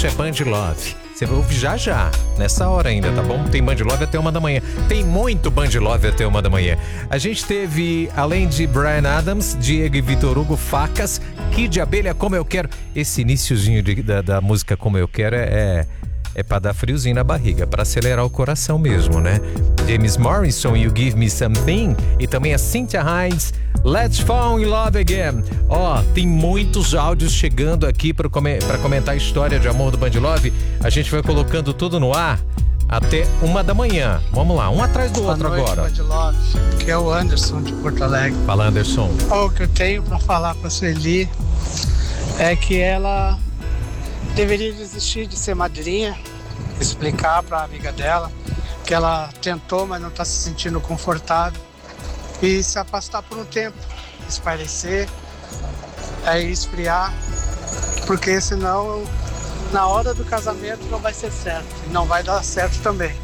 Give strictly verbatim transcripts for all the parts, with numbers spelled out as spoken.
Isso é Band Love. Você vai ouvir já já, nessa hora ainda, tá bom? Tem Band Love até uma da manhã. Tem muito Band Love até uma da manhã. A gente teve, além de Bryan Adams, Diego e Vitor Hugo, Facas, Kid Abelha, Como Eu Quero. Esse iniciozinho de, da, da música Como Eu Quero é... é... É pra dar friozinho na barriga, pra acelerar o coração mesmo, né? James Morrison, You Give Me Something. E também a Cynthia Hinds, Let's Fall in Love Again. Ó, tem muitos áudios chegando aqui pra, come- pra comentar a história de amor do Band Love. A gente vai colocando tudo no ar até uma da manhã. Vamos lá, um atrás do outro Boa noite, agora. Band Love, que é o Anderson de Porto Alegre. Fala, Anderson. O que eu tenho pra falar pra Sueli é que ela deveria desistir de ser madrinha, explicar para a amiga dela que ela tentou, mas não está se sentindo confortável, e se afastar por um tempo, espairecer, aí esfriar, porque senão na hora do casamento não vai ser certo, e não vai dar certo também.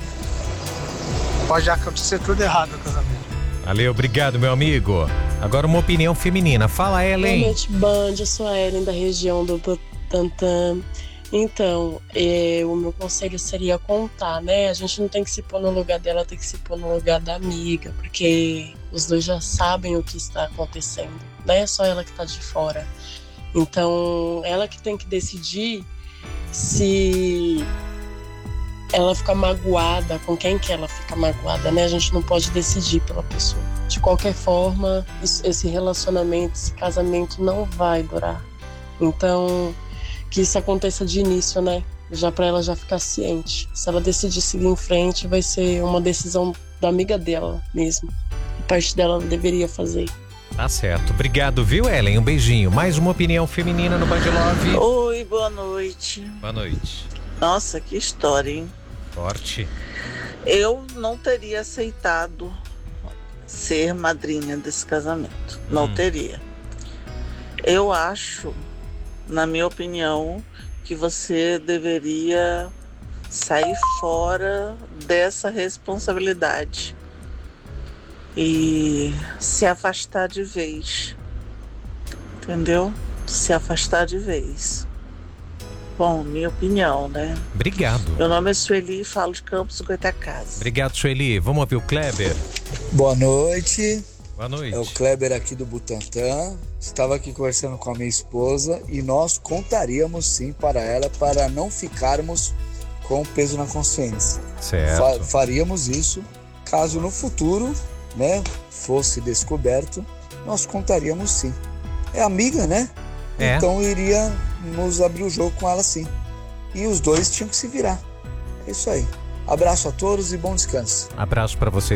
Pode acontecer tudo errado no casamento. Valeu, obrigado, meu amigo. Agora uma opinião feminina. Fala, Ellen. Boa noite, Band. Eu sou a Ellen, da região do Butantã. Então, eh, o meu conselho seria contar, né? A gente não tem que se pôr no lugar dela, tem que se pôr no lugar da amiga, porque os dois já sabem o que está acontecendo, não é só ela que está de fora. Então, ela que tem que decidir se ela fica magoada, com quem que ela fica magoada, né? A gente não pode decidir pela pessoa. De qualquer forma, isso, esse relacionamento, esse casamento não vai durar. Então, que isso aconteça de início, né? Já pra ela já ficar ciente. Se ela decidir seguir em frente, vai ser uma decisão da amiga dela mesmo. A parte dela ela deveria fazer. Tá certo. Obrigado, viu, Ellen? Um beijinho. Mais uma opinião feminina no Band Love. Oi, boa noite. Boa noite. Nossa, que história, hein? Forte. Eu não teria aceitado ser madrinha desse casamento. Não Hum. teria. Eu acho, na minha opinião, que você deveria sair fora dessa responsabilidade e se afastar de vez. Entendeu? Se afastar de vez. Bom, minha opinião, né? Obrigado. Meu nome é Sueli e falo de Campos do Goitacazes. Obrigado, Sueli. Vamos ouvir o Kleber. Boa noite. Boa noite. É o Kleber aqui do Butantã. Estava aqui conversando com a minha esposa e nós contaríamos sim para ela, para não ficarmos com peso na consciência. Certo. Fa- faríamos isso caso no futuro, né, fosse descoberto, nós contaríamos sim. É amiga, né? É. Então iríamos abrir o jogo com ela sim. E os dois tinham que se virar. É isso aí. Abraço a todos e bom descanso. Abraço pra você.